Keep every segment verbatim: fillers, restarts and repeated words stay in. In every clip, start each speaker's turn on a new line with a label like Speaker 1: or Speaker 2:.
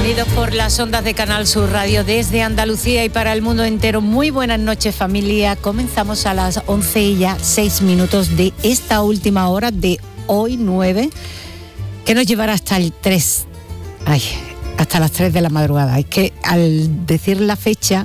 Speaker 1: Unidos por las ondas de Canal Sur Radio desde Andalucía y para el mundo entero. Muy buenas noches, familia. Comenzamos a las once y ya seis minutos de esta última hora de hoy nueve, que nos llevará hasta el tres. Ay, hasta las tres de la madrugada. Es que al decir la fecha,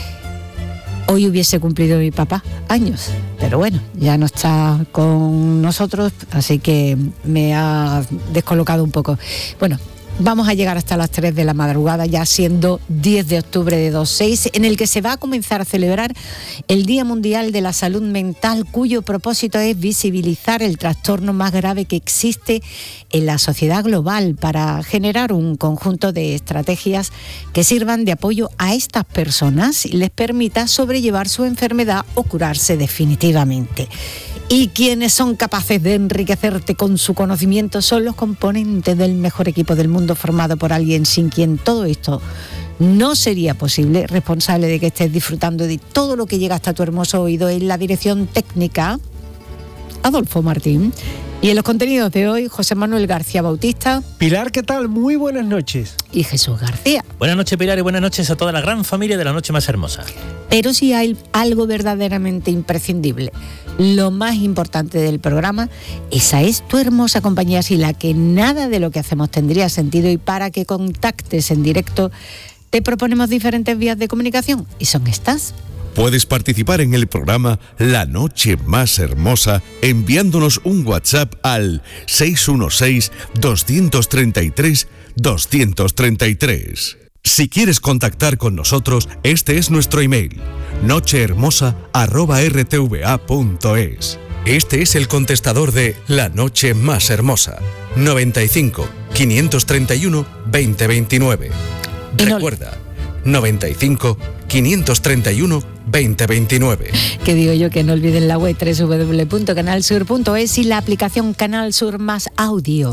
Speaker 1: hoy hubiese cumplido mi papá años, pero bueno, ya no está con nosotros, así que me ha descolocado un poco. Bueno, vamos a llegar hasta las tres de la madrugada, ya siendo diez de octubre de dos mil seis, en el que se va a comenzar a celebrar el Día Mundial de la Salud Mental, cuyo propósito es visibilizar el trastorno más grave que existe en la sociedad global para generar un conjunto de estrategias que sirvan de apoyo a estas personas y les permita sobrellevar su enfermedad o curarse definitivamente. Y quienes son capaces de enriquecerte con su conocimiento son los componentes del mejor equipo del mundo, formado por alguien sin quien todo esto no sería posible, responsable de que estés disfrutando de todo lo que llega hasta tu hermoso oído en la dirección técnica, Adolfo Martín. Y en los contenidos de hoy, José Manuel García Bautista.
Speaker 2: Pilar, ¿qué tal? Muy buenas noches.
Speaker 1: Y Jesús García.
Speaker 3: Buenas noches, Pilar, y buenas noches a toda la gran familia de La Noche Más Hermosa.
Speaker 1: Pero si hay algo verdaderamente imprescindible, lo más importante del programa, esa es tu hermosa compañía, sin la que nada de lo que hacemos tendría sentido, y para que contactes en directo te proponemos diferentes vías de comunicación, y son estas.
Speaker 4: Puedes participar en el programa La Noche Más Hermosa enviándonos un WhatsApp al seis uno seis, dos tres tres, dos tres tres. Si quieres contactar con nosotros, este es nuestro email, nochehermosa arroba r t v a punto es. Este es el contestador de La Noche Más Hermosa, noventa y cinco, quinientos treinta y uno, veinte veintinueve. Recuerda, noventa y cinco, quinientos treinta y uno, veinte veintinueve.
Speaker 1: Que digo yo que no olviden la web doble u doble u doble u punto canal sur punto es y la aplicación Canal Sur Más Audio.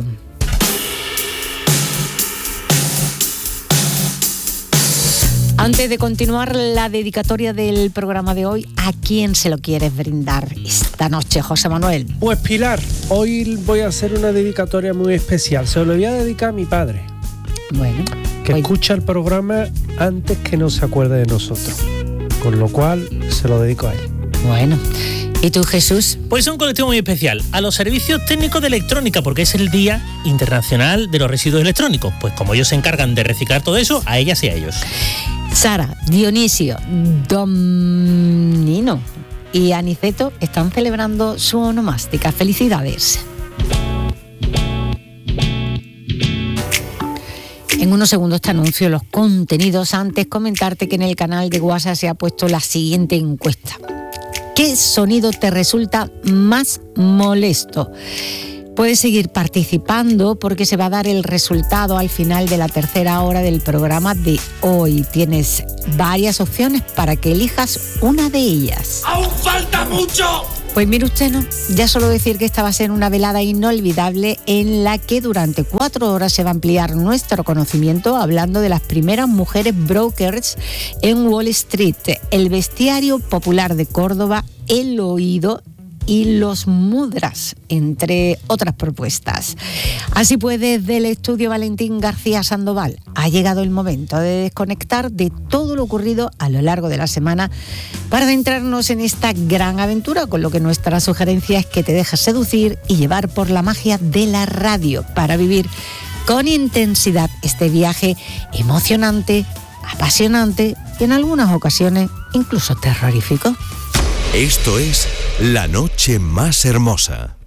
Speaker 1: Antes de continuar la dedicatoria del programa de hoy, ¿a quién se lo quieres brindar esta noche, José Manuel?
Speaker 2: Pues Pilar, hoy voy a hacer una dedicatoria muy especial. Se lo voy a dedicar a mi padre.
Speaker 1: Bueno.
Speaker 2: Que
Speaker 1: hoy...
Speaker 2: escucha el programa antes que no se acuerde de nosotros. Con lo cual, se lo dedico a él.
Speaker 1: Bueno. ¿Y tú, Jesús?
Speaker 3: Pues un colectivo muy especial, a los servicios técnicos de electrónica, porque es el Día Internacional de los Residuos Electrónicos. Pues como ellos se encargan de reciclar todo eso, a ellas y a ellos.
Speaker 1: Sara, Dionisio, Domnino y Aniceto están celebrando su onomástica. ¡Felicidades! En unos segundos te anuncio los contenidos. Antes, comentarte que en el canal de WhatsApp se ha puesto la siguiente encuesta. ¿Qué sonido te resulta más molesto? Puedes seguir participando porque se va a dar el resultado al final de la tercera hora del programa de hoy. Tienes varias opciones para que elijas una de ellas.
Speaker 5: ¡Aún falta mucho!
Speaker 1: Pues mire usted, ¿no? Ya solo decir que esta va a ser una velada inolvidable en la que durante cuatro horas se va a ampliar nuestro conocimiento hablando de las primeras mujeres brokers en Wall Street, el bestiario popular de Córdoba, el oído y los mudras, entre otras propuestas. Así pues, desde el estudio Valentín García Sandoval, ha llegado el momento de desconectar de todo lo ocurrido a lo largo de la semana para adentrarnos en esta gran aventura, con lo que nuestra sugerencia es que te dejes seducir y llevar por la magia de la radio para vivir con intensidad este viaje emocionante, apasionante y en algunas ocasiones incluso terrorífico.
Speaker 4: Esto es La Noche Más Hermosa.